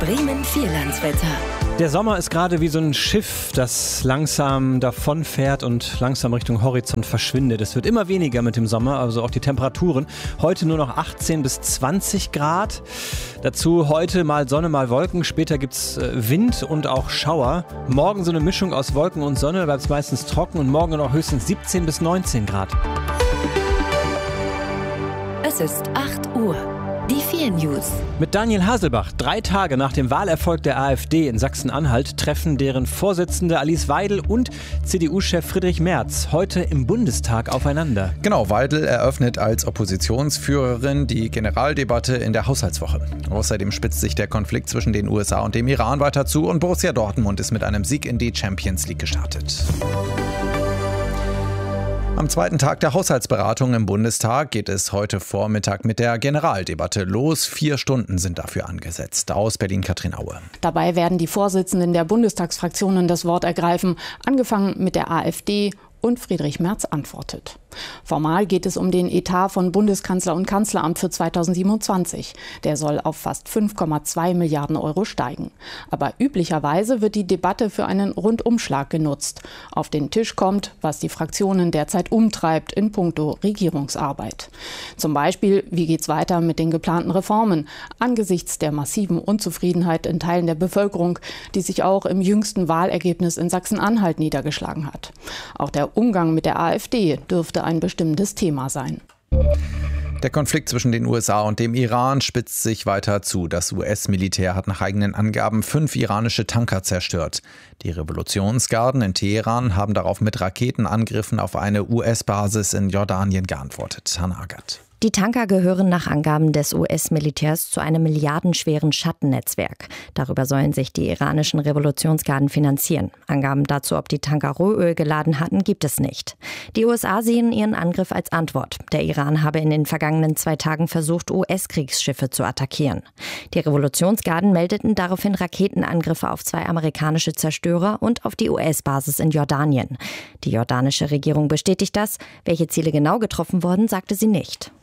Bremen Vierlandswetter. Der Sommer ist gerade wie so ein Schiff, das langsam davonfährt und langsam Richtung Horizont verschwindet. Es wird immer weniger mit dem Sommer, also auch die Temperaturen. Heute nur noch 18 bis 20 Grad. Dazu heute mal Sonne, mal Wolken. Später gibt es Wind und auch Schauer. Morgen so eine Mischung aus Wolken und Sonne, bleibt es meistens trocken und morgen noch höchstens 17 bis 19 Grad. Es ist 8 Uhr. Die 4 News. Mit Daniel Haselbach. 3 Tage nach dem Wahlerfolg der AfD in Sachsen-Anhalt treffen deren Vorsitzende Alice Weidel und CDU-Chef Friedrich Merz heute im Bundestag aufeinander. Genau, Weidel eröffnet als Oppositionsführerin die Generaldebatte in der Haushaltswoche. Außerdem spitzt sich der Konflikt zwischen den USA und dem Iran weiter zu und Borussia Dortmund ist mit einem Sieg in die Champions League gestartet. Am zweiten Tag der Haushaltsberatung im Bundestag geht es heute Vormittag mit der Generaldebatte los. 4 Stunden sind dafür angesetzt. Aus Berlin Katrin Aue. Dabei werden die Vorsitzenden der Bundestagsfraktionen das Wort ergreifen, angefangen mit der AfD. Und Friedrich Merz antwortet. Formal geht es um den Etat von Bundeskanzler und Kanzleramt für 2027. Der soll auf fast 5,2 Milliarden Euro steigen. Aber üblicherweise wird die Debatte für einen Rundumschlag genutzt. Auf den Tisch kommt, was die Fraktionen derzeit umtreibt in puncto Regierungsarbeit. Zum Beispiel, wie geht's weiter mit den geplanten Reformen angesichts der massiven Unzufriedenheit in Teilen der Bevölkerung, die sich auch im jüngsten Wahlergebnis in Sachsen-Anhalt niedergeschlagen hat. Auch der Umgang mit der AfD dürfte ein bestimmendes Thema sein. Der Konflikt zwischen den USA und dem Iran spitzt sich weiter zu. Das US-Militär hat nach eigenen Angaben 5 iranische Tanker zerstört. Die Revolutionsgarden in Teheran haben darauf mit Raketenangriffen auf eine US-Basis in Jordanien geantwortet. Hannah Agathe. Die Tanker gehören nach Angaben des US-Militärs zu einem milliardenschweren Schattennetzwerk. Darüber sollen sich die iranischen Revolutionsgarden finanzieren. Angaben dazu, ob die Tanker Rohöl geladen hatten, gibt es nicht. Die USA sehen ihren Angriff als Antwort. Der Iran habe in den vergangenen 2 Tagen versucht, US-Kriegsschiffe zu attackieren. Die Revolutionsgarden meldeten daraufhin Raketenangriffe auf 2 amerikanische Zerstörer und auf die US-Basis in Jordanien. Die jordanische Regierung bestätigt das. Welche Ziele genau getroffen wurden, sagte sie nicht.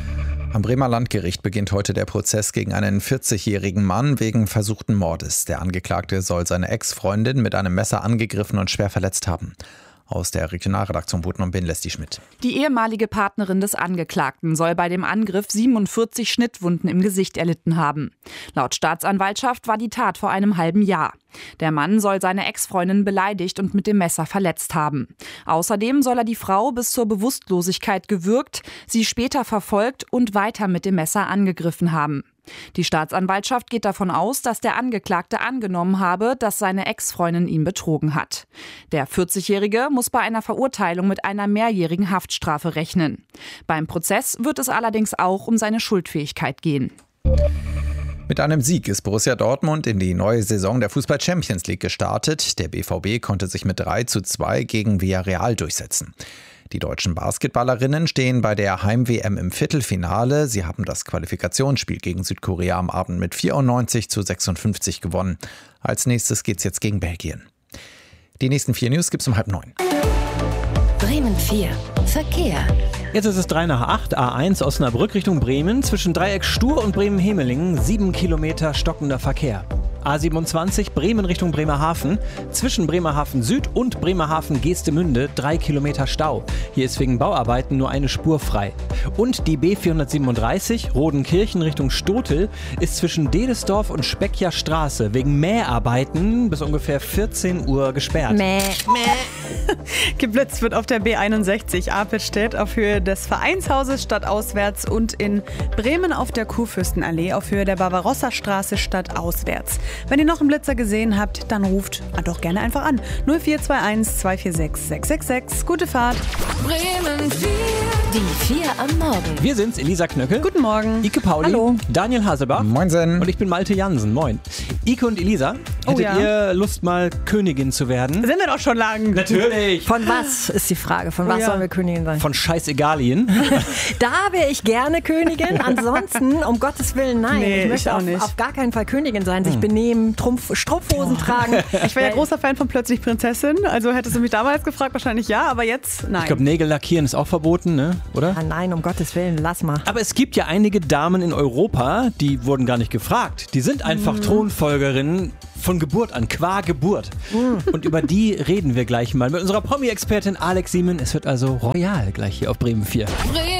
Am Bremer Landgericht beginnt heute der Prozess gegen einen 40-jährigen Mann wegen versuchten Mordes. Der Angeklagte soll seine Ex-Freundin mit einem Messer angegriffen und schwer verletzt haben. Aus der Regionalredaktion Boten und Bin Leslie Schmidt. Die ehemalige Partnerin des Angeklagten soll bei dem Angriff 47 Schnittwunden im Gesicht erlitten haben. Laut Staatsanwaltschaft war die Tat vor einem halben Jahr. Der Mann soll seine Ex-Freundin beleidigt und mit dem Messer verletzt haben. Außerdem soll er die Frau bis zur Bewusstlosigkeit gewürgt, sie später verfolgt und weiter mit dem Messer angegriffen haben. Die Staatsanwaltschaft geht davon aus, dass der Angeklagte angenommen habe, dass seine Ex-Freundin ihn betrogen hat. Der 40-Jährige muss bei einer Verurteilung mit einer mehrjährigen Haftstrafe rechnen. Beim Prozess wird es allerdings auch um seine Schuldfähigkeit gehen. Mit einem Sieg ist Borussia Dortmund in die neue Saison der Fußball-Champions League gestartet. Der BVB konnte sich mit 3:2 gegen Villarreal durchsetzen. Die deutschen Basketballerinnen stehen bei der Heim-WM im Viertelfinale. Sie haben das Qualifikationsspiel gegen Südkorea am Abend mit 94:56 gewonnen. Als nächstes geht's jetzt gegen Belgien. Die nächsten 4 News gibt's um 8:30. Bremen 4. Verkehr. Jetzt ist es 3 nach 8, A1 Osnabrück Richtung Bremen. Zwischen Dreieck Stur und Bremen-Hemelingen 7 Kilometer stockender Verkehr. A27 Bremen Richtung Bremerhaven. Zwischen Bremerhaven Süd und Bremerhaven Geestemünde 3 Kilometer Stau. Hier ist wegen Bauarbeiten nur eine Spur frei. Und die B437 Rodenkirchen Richtung Stotel ist zwischen Dedesdorf und Speckjer Straße wegen Mäharbeiten bis ungefähr 14 Uhr gesperrt. Geblitzt wird auf der B61 Apelstedt auf Höhe des Vereinshauses stadtauswärts und in Bremen auf der Kurfürstenallee auf Höhe der Barbarossa-Straße stadtauswärts. Wenn ihr noch einen Blitzer gesehen habt, dann ruft doch gerne einfach an. 0421 246 666. Gute Fahrt. Bremen 4. Die 4 am Morgen. Wir sind's, Elisa Knöcke. Guten Morgen. Ike Pauli. Hallo. Daniel Haselbach. Moinsen. Und ich bin Malte Jansen. Moin. Ike und Elisa, Hättet ihr Lust, mal Königin zu werden? Sind wir doch schon lang. Natürlich. Von was ist die Frage? Von was sollen wir Königin sein? Von Scheißegalien. Da wäre ich gerne Königin. Ansonsten, um Gottes Willen, nein. Nee, ich möchte auf gar keinen Fall Königin sein. Sich benehmen, Strumpfhosen tragen. Ich war ja großer Fan von Plötzlich Prinzessin. Also hättest du mich damals gefragt, wahrscheinlich ja, aber jetzt nein. Ich glaube, Nägel lackieren ist auch verboten, ne? Oder? Ah, nein, um Gottes Willen, lass mal. Aber es gibt ja einige Damen in Europa, die wurden gar nicht gefragt. Die sind einfach Thronfolgerinnen von Geburt an, qua Geburt. Und über die reden wir gleich mal mit unserer Promi-Expertin Alex Siemen. Es wird also royal gleich hier auf Bremen 4. Bremen